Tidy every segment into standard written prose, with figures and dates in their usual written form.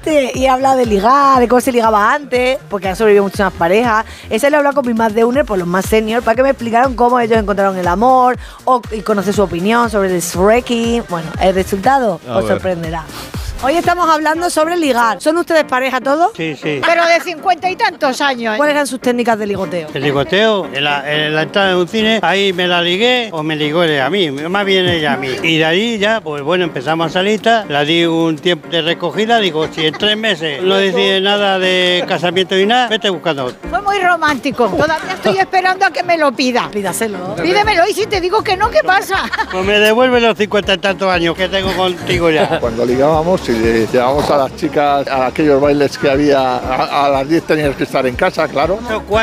este y he hablado de ligar, de cómo se ligaba antes, porque han sobrevivido muchísimas parejas. Ese lo he hablado con mis más de uno, por los más senior, para que me explicaran cómo ellos encontraron el amor y conocer su opinión sobre el Shrek. Bueno, el resultado os sorprenderá. Hoy estamos hablando sobre ligar. ¿Son ustedes pareja todos? Sí, sí. Pero de 50 y tantos años. ¿Cuáles eran sus técnicas de ligoteo? El ligoteo, en la entrada de un cine, ahí me la ligué o me ligó ella a mí, más bien ella a mí. Y de ahí ya, pues bueno, empezamos a salir, la di un tiempo de recogida, digo, si en 3 meses no decide nada de casamiento y nada, vete buscando otro. Fue muy romántico. Todavía estoy esperando a que me lo pida. Pídaselo. Pídemelo y si te digo que no, ¿qué pasa? Pues me devuelve los 50 y tantos años que tengo contigo ya. Cuando ligábamos y llevábamos a las chicas a aquellos bailes que había, a las 10 tenías que estar en casa, claro.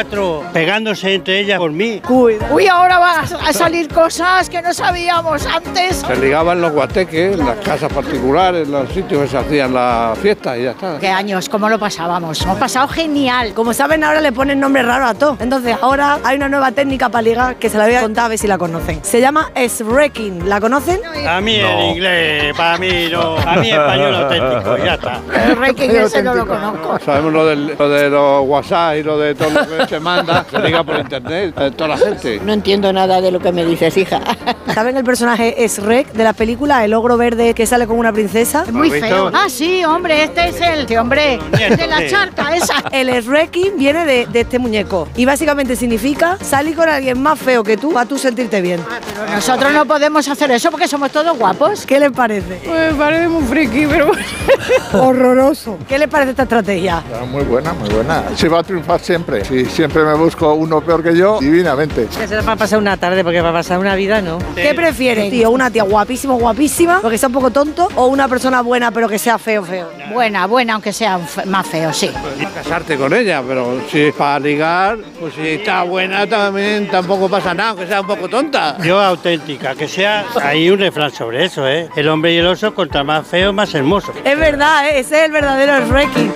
4 pegándose entre ellas por mí. Uy, ahora van a salir cosas que no sabíamos antes. Se ligaban en los guateques, en las casas particulares, en los sitios que se hacían las fiestas y ya está. ¿Qué años? ¿Cómo lo pasábamos? Hemos pasado genial. Como saben, ahora le ponen nombre raro a todo. Entonces, ahora hay una nueva técnica para ligar que se la voy a contar a ver si la conocen. Se llama Shreking. ¿La conocen? A mí en inglés, para mí no. A mí español auténtico, ya está. El Shreking ese no lo conozco. Sabemos lo de los WhatsApp y lo de todo lo que se manda, se liga por internet, toda la gente. No entiendo nada de lo que me dices, hija. ¿Saben el personaje Shrek de la película? El ogro verde que sale con una princesa. Es muy feo. Ah, sí, hombre, este es el hombre de la charca esa. El Shreking viene de este muñeco y básicamente significa salir con alguien más feo que tú para tú sentirte bien. Pero nosotros no podemos hacer eso porque somos todos guapos. ¿Qué les parece? Pues parece muy friki, pero horroroso. ¿Qué les parece esta estrategia? Muy buena, muy buena. Se va a triunfar siempre. Si siempre me busco uno peor que yo, divinamente. que será para pasar una tarde, porque para pasar una vida no. ¿Qué prefieren, tío? ¿Una tía guapísima, porque sea un poco tonto, o una persona buena, pero que sea feo? Buena, aunque sea más feo, sí. Para casarte con ella, pero si es para ligar, pues si está buena también tampoco pasa nada, aunque sea un poco tonta. Yo auténtica, que sea, hay un refrán sobre eso, ¿eh? El hombre y el oso, contra más feo, más hermoso. Es verdad, ¿eh? Ese es el verdadero Shreking.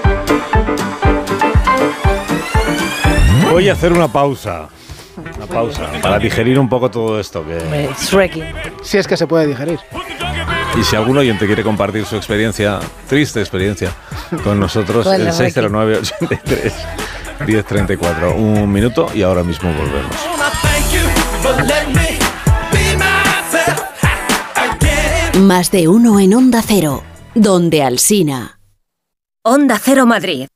Voy a hacer una pausa para digerir un poco todo esto que... Shreking. Si es que se puede digerir. Y si algún oyente quiere compartir su experiencia, triste experiencia, con nosotros, el 609-83-1034. Un minuto y ahora mismo volvemos. Más de uno en Onda Cero, donde Alsina. Onda Cero Madrid,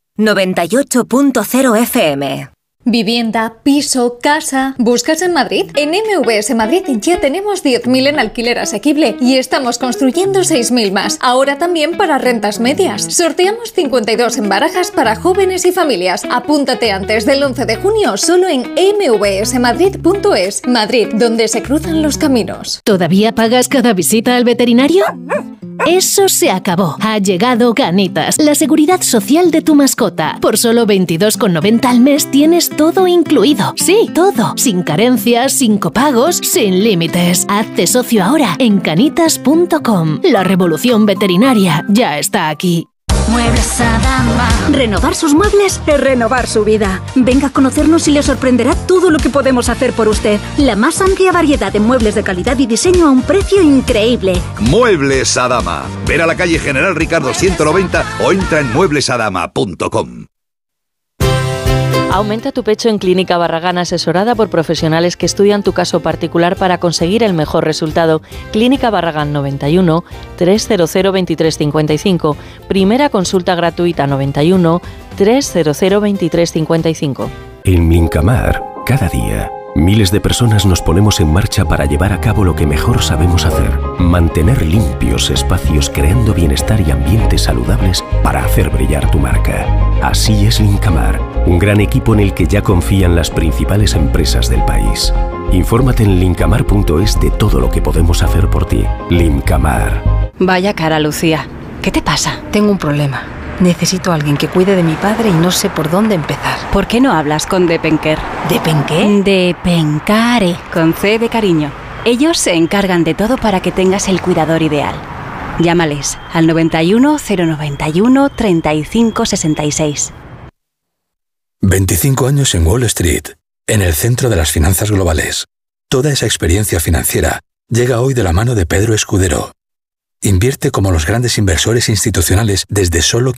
98.0 FM. Vivienda, piso, casa. ¿Buscas en Madrid? En MVS Madrid ya tenemos 10.000 en alquiler asequible y estamos construyendo 6.000 más. Ahora también para rentas medias. Sorteamos 52 en barajas para jóvenes y familias. Apúntate antes del 11 de junio solo en mvsmadrid.es. Madrid, donde se cruzan los caminos. ¿Todavía pagas cada visita al veterinario? Eso se acabó. Ha llegado Canitas, la seguridad social de tu mascota. Por solo 22,90 al mes tienes todo incluido. Sí, todo. Sin carencias, sin copagos, sin límites. Hazte socio ahora en canitas.com. La revolución veterinaria ya está aquí. Muebles Adama. Renovar sus muebles es renovar su vida. Venga a conocernos y le sorprenderá todo lo que podemos hacer por usted. La más amplia variedad de muebles de calidad y diseño a un precio increíble. Muebles Adama. Ver a la calle General Ricardo 190 o entra en mueblesadama.com. Aumenta tu pecho en Clínica Barragán, asesorada por profesionales que estudian tu caso particular para conseguir el mejor resultado. Clínica Barragán 91 300 2355. Primera consulta gratuita 91 300 2355. En Mincamar, cada día, miles de personas nos ponemos en marcha para llevar a cabo lo que mejor sabemos hacer: mantener limpios espacios, creando bienestar y ambientes saludables para hacer brillar tu marca. Así es Lincamar, un gran equipo en el que ya confían las principales empresas del país. Infórmate en lincamar.es de todo lo que podemos hacer por ti. Lincamar. Vaya cara, Lucía. ¿Qué te pasa? Tengo un problema. Necesito a alguien que cuide de mi padre y no sé por dónde empezar. ¿Por qué no hablas con Depenker? ¿Depenqué? Depencare, con C de cariño. Ellos se encargan de todo para que tengas el cuidador ideal. Llámales al 91 091 35 66. 25 años en Wall Street, en el centro de las finanzas globales. Toda esa experiencia financiera llega hoy de la mano de Pedro Escudero. Invierte como los grandes inversores institucionales desde solo